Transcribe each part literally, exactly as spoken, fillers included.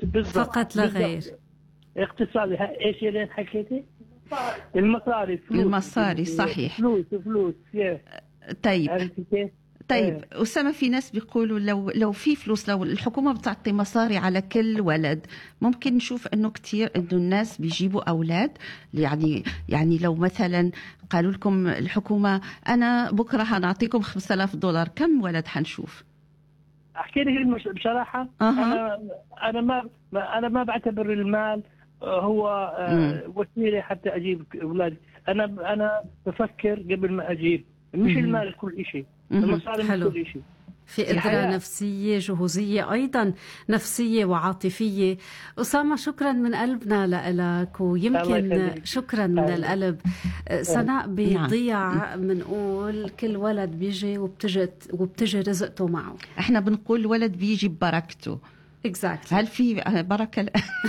بالضبط فقط لا غير. اقتصادي. ايش اللي حكيتي؟ المصاري. فلوس. المصاري صحيح. فلوس فلوس. طيب طيب أسامة، في ناس بيقولوا لو لو في فلوس، لو الحكومة بتعطي مصاري على كل ولد، ممكن نشوف إنه كتير إنه الناس بيجيبوا أولاد. يعني يعني لو مثلا قالوا لكم الحكومة أنا بكرة هنعطيكم خمسة آلاف دولار، كم ولد حنشوف؟ أحكي لك بصراحة. أه. أنا أنا ما أنا ما بعتبر المال هو وسيلة حتى أجيب أولادي. أنا أنا بفكر قبل ما أجيب، مش مم. المال كل شيء، المصاري مش كل شيء. في قدرة نفسية جهوزية أيضا نفسية وعاطفية. أسامة شكرا من قلبنا لك، ويمكن شكرا من القلب. سناء بيضيع منقول كل ولد بيجي وبتجي وبتجي رزقته معه. احنا بنقول ولد بيجي ببركته. exactly. هل في بركة؟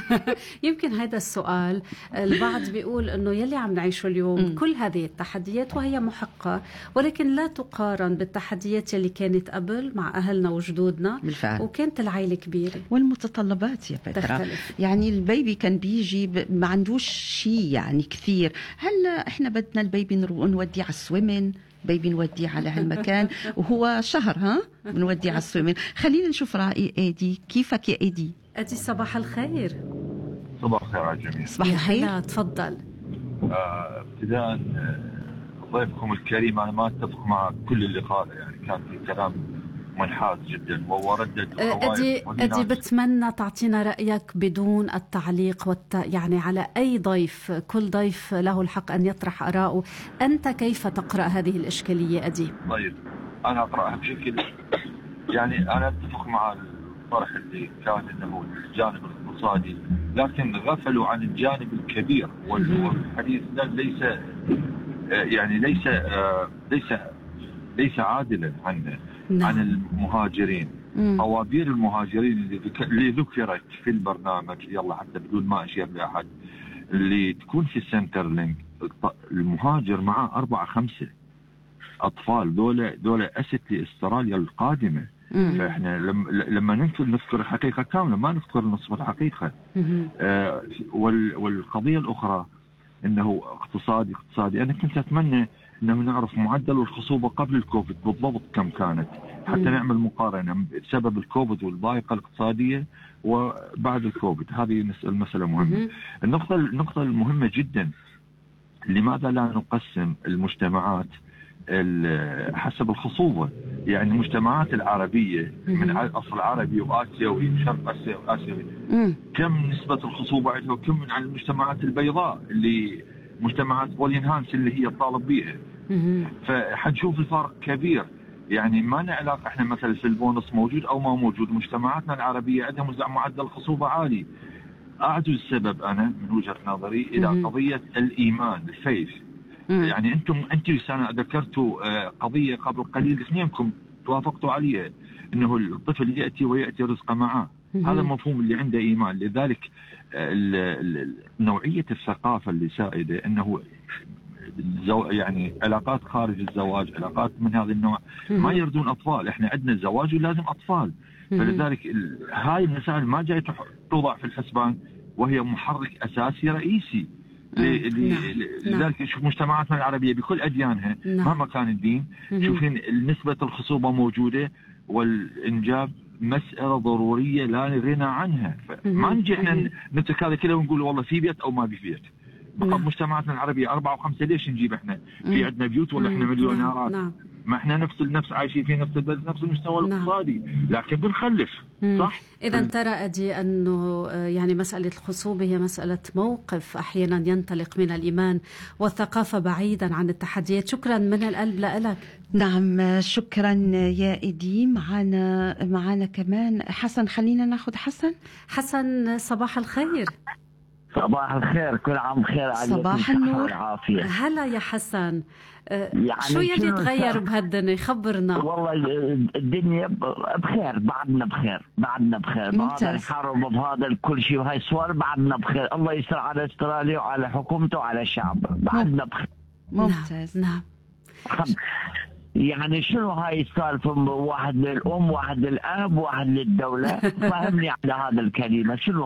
يمكن هذا السؤال. البعض بيقول أنه يلي عم نعيشه اليوم م. كل هذه التحديات وهي محقة، ولكن لا تقارن بالتحديات يلي كانت قبل مع أهلنا وجدودنا بالفعل. وكانت العائلة كبيرة والمتطلبات يا بترا، يعني البيبي كان بيجي ما عندوش شيء يعني كثير. هلا احنا بدنا البيبي نوديه على السويمن، بيبي نوديه على هالمكان وهو شهر ها بنوديه على السويمين. خلينا نشوف رأي ايدي. كيفك يا ايدي؟ ايدي صباح الخير. صباح الخير على الجميع. صباح الخير. تفضل. آه، ابتداء ضيفكم الكريم انا ما اتفق مع كل اللي قاله، يعني كان في كلام منحاز جدا وردد. ادي ادي بتمنى تعطينا رايك بدون التعليق والت... يعني على اي ضيف، كل ضيف له الحق ان يطرح اراءه. انت كيف تقرا هذه الاشكاليه ادي؟ طيب انا اقراها بشكل، يعني انا اتفق مع الطرح اللي كان انه الجانب الاقتصادي، لكن غفلوا عن الجانب الكبير والحديث ليس يعني ليس ليس ليس عادلا عنه. نعم. عن المهاجرين. طوابير المهاجرين اللي, اللي ذكرت في البرنامج، يلا حتى بدون ما اشير لاحد، اللي تكون في السنتر لينك، المهاجر معاه أربعة خمسة أطفال، دولة دولة أسد لأستراليا القادمة. مم. فإحنا لما لما نذكر الحقيقة كاملة ما نذكر نصف الحقيقة. آه والقضية الأخرى إنه اقتصادي اقتصادي أنا كنت أتمنى إنه نعرف معدل الخصوبة قبل الكوفيد بالضبط كم كانت، حتى مم. نعمل مقارنة بسبب الكوفيد والضائقة الاقتصادية وبعد الكوفيد. هذه المسألة مهمة. النقطة النقطة المهمة جدا، لماذا لا نقسم المجتمعات حسب الخصوبة؟ يعني المجتمعات العربية من أصل عربي وآسيوي وشرق آسيا وآسيوي كم نسبة الخصوبة عندها، وكم من المجتمعات البيضاء اللي مجتمعات بولينهانس اللي هي طالب بيها. فحنشوف الفرق كبير. يعني ما لنا علاقة احنا مثلا في البونص موجود او ما موجود، مجتمعاتنا العربية عندها معدل خصوبة عالي. اعدو السبب انا من وجهة نظري الى قضية الايمان، الفيث. يعني انتم انتم سنة ذكرتوا قضية قبل قليل اثنينكم توافقتوا عليها، انه الطفل يأتي ويأتي رزقه معه. هذا المفهوم اللي عنده ايمان. لذلك نوعية الثقافة اللي سائدة انه يعني علاقات خارج الزواج، علاقات من هذا النوع، ما يردون اطفال. احنا عندنا الزواج ولازم اطفال. فلذلك هاي المسائل ما جاي توضع في الحسبان، وهي محرك اساسي رئيسي. لذلك شوف مجتمعاتنا العربية بكل اديانها مهما كان الدين، شوفين نسبة الخصوبة موجودة والانجاب مسألة ضرورية لا غنى عنها. ما نجي احنا نترك هذا كله ونقول والله في بيت او ما في بيت. بقى مجتمعاتنا العربية أربعة وخمسة، ليش نجيب احنا؟ في عندنا بيوت ولا احنا مليونيرات؟ نعم. ما احنا نفس النفس عايشين في نفس البلد، نفس المستوى الاقتصادي، لكن بنخلف. صح؟ إذا ترى أدي أنه يعني مسألة الخصوبة هي مسألة موقف أحيانا ينطلق من الإيمان والثقافة بعيدا عن التحديات. شكرا من القلب لك. نعم شكرا يا إيدي. معنا معنا كمان حسن. خلينا ناخذ حسن. حسن صباح الخير. صباح الخير، كل عام بخير عليكم. صباح النور والعافية. هلا يا حسن. يعني شو يلي تغير بهالدنيا؟ خبرنا. والله الدنيا بخير، بعدنا بخير، بعدنا بخير. بهذا الحرب وبهذا كل شيء وهي الصور بعدنا بخير. الله يستر على استراليا وعلى حكومته وعلى الشعب، بعدنا بخير. ممتاز. نعم. يعني شنو هاي السالفة؟ واحد للأم، واحد للأب، واحد للدولة. فهمني على هذا الكلمة. شنو